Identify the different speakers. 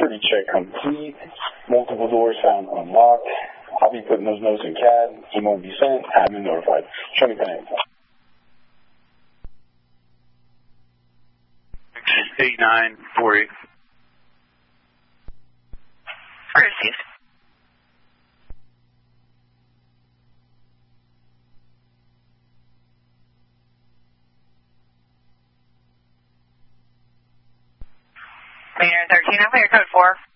Speaker 1: security check complete. Multiple doors found unlocked. I'll be putting those notes in CAD. Email will be sent. Admin notified. Show me connect.
Speaker 2: 8948.
Speaker 3: Received. Mayor 13, I'm clear code 4.